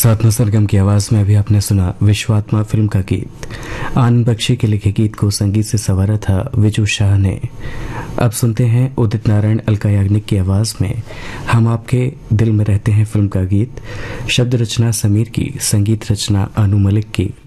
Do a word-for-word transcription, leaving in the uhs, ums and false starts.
साधना सरगम की आवाज में अभी आपने सुना विश्वात्मा फिल्म का गीत। आनंद बख्शी के लिखे गीत को संगीत से संवारा था विजू शाह ने। अब सुनते हैं उदित नारायण अलका याग्निक की आवाज में हम आपके दिल में रहते हैं फिल्म का गीत। शब्द रचना समीर की, संगीत रचना अनु मलिक की।